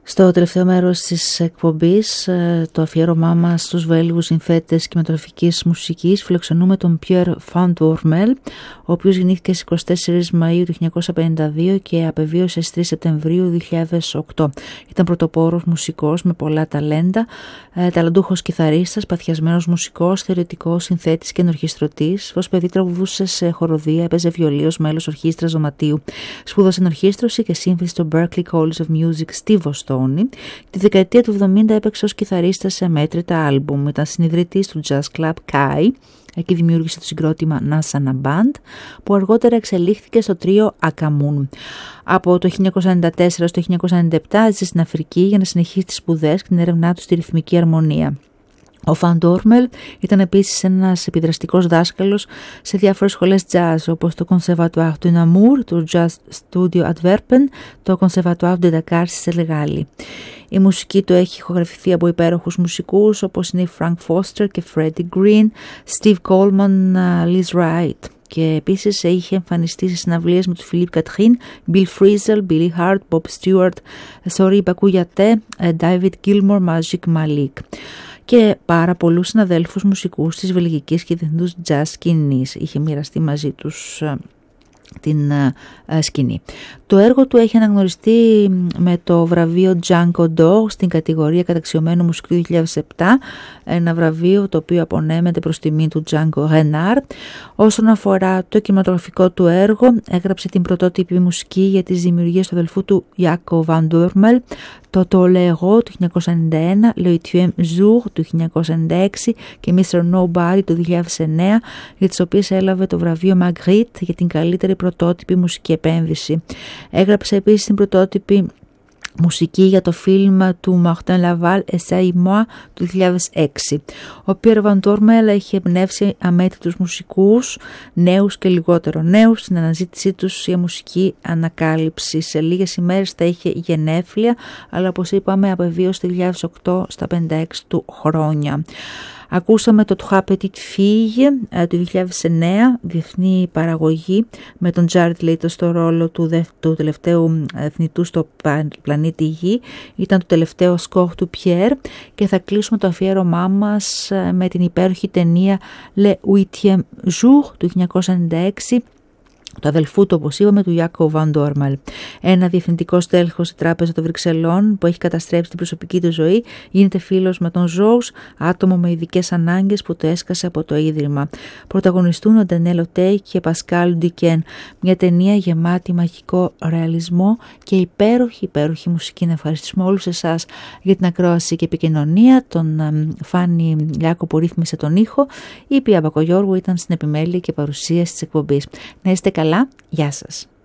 Στο τελευταίο μέρος της εκπομπής, το αφιέρωμά μας στους Βέλγους συνθέτες κινηματογραφικής μουσικής, φιλοξενούμε τον Pierre Van Dormel, ο οποίος γεννήθηκε στις 24 Μαΐου του 1952 και απεβίωσε στις 3 Σεπτεμβρίου 2008. Ήταν πρωτοπόρος μουσικός με πολλά ταλέντα, ταλαντούχος κιθαρίστας, παθιασμένος μουσικός, θεωρητικός συνθέτης και ενορχιστρωτής. Ως παιδί τραγουδούσε σε χοροδία, έπαιζε βιολί ως μέλος ορχήστρας δωματίου. Σπούδασε ενορχήστρωση και σύνθεση στο Berklee College of Music στη Βοστόνη. Τη δεκαετία του 70 έπαιξε ως κιθαρίστας σε μέτρητα άλμπουμ. Ήταν συνειδητής του jazz club Kai. Εκεί δημιούργησε το συγκρότημα Nasana Band, που αργότερα εξελίχθηκε στο τρίο Akamun. Από το 1994 στο 1997 έζησε στην Αφρική για να συνεχίσει τις σπουδές και την έρευνά του στη ρυθμική αρμονία. Ο Van Dormel ήταν επίσης ένας επιδραστικός δάσκαλος σε διάφορες σχολές jazz, όπως το Conservatoire du Namur, το Jazz Studio Antwerpen, το Conservatoire de Dakar στη Σενεγάλη. Η μουσική του έχει ηχογραφηθεί από υπέροχους μουσικούς όπως είναι οι Frank Foster και Freddie Green, Steve Coleman, Liz Wright. Και επίσης είχε εμφανιστεί σε συναυλίες με τους Philippe Catherine, Bill Frisell, Billy Hart, Bob Stewart, Sori Bakuyate, David Gilmour, Magic Malik και πάρα πολλούς συναδέλφους μουσικούς της βελγικής και διεθνούς jazz σκηνής. Είχε μοιραστεί μαζί τους την σκηνή. Το έργο του έχει αναγνωριστεί με το βραβείο Django d'Or στην κατηγορία καταξιωμένου μουσικού 2007, ένα βραβείο το οποίο απονέμεται προς τιμή του Django Reinhardt. Όσον αφορά το κινηματογραφικό του έργο, έγραψε την πρωτότυπη μουσική για τις δημιουργίες του αδελφού του Jaco Van Dormel, το Tolero του 1991, Le 8e Jour του 1996 και Mr. Nobody του 2009, για τις οποίες έλαβε το βραβείο Magritte για την καλύτερη πρωτότυπη μουσική επένδυση. Έγραψε επίσης την πρωτότυπη μουσική για το φιλμ του Martin Laval «Essa et moi» του 2006. Ο Pierre Van Dormel έχει εμπνεύσει αμέτρητους μουσικούς, νέους και λιγότερο νέους, στην αναζήτησή τους για μουσική ανακάλυψη. Σε λίγες ημέρες θα είχε γενέθλια, αλλά όπως είπαμε απεβίωσε το 2008 στα 56 του χρόνια. Ακούσαμε το Trois Petites Filles του 2009, διεθνή παραγωγή, με τον Jared Leto στο ρόλο του τελευταίου θνητού στο πλανήτη Γη. Ήταν το τελευταίο σκορ του Pierre και θα κλείσουμε το αφιέρωμά μας με την υπέροχη ταινία Le 8e Jour του 1996, του αδελφού του, όπως είπαμε, του Jaco Van Dormel. Ένα διευθυντικό στέλεχος στη Τράπεζα των Βρυξελών που έχει καταστρέψει την προσωπική του ζωή, γίνεται φίλος με τον Ζόους, άτομο με ειδικές ανάγκες που το έσκασε από το ίδρυμα. Πρωταγωνιστούν ο Ντανιέλ Τέι και Πασκάλ Ντουκέν. Μια ταινία γεμάτη μαγικό ρεαλισμό και υπέροχη μουσική. Να ευχαριστήσουμε όλους εσάς για την ακρόαση και επικοινωνία. Τον Φάνη Λιάκο που ρύθμισε τον ήχο. Η Πία Μπακογιώργου ήταν στην επιμέλεια και παρουσίαση της εκπομπής. Να είστε καλά, γεια σας.